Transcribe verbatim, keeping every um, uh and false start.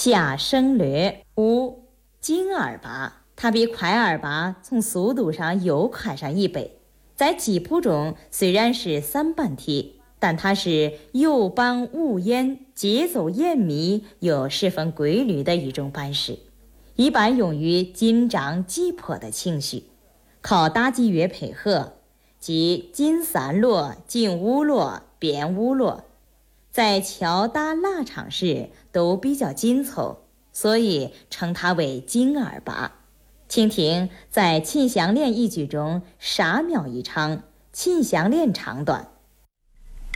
下声略。五、金耳拔，它比快耳拔从速度上又快上一倍。在吉普中虽然是三半体，但它是有邦无焉，节奏严密又十分规律的一种板式，一般用于紧张急迫的情绪，靠打击乐配合，即紧三落、紧五落、变五落，在敲打拉唱时都比较紧凑，所以称它为紧耳拔。请听在《秦香莲》一句中，沙妙一场，秦香莲唱段。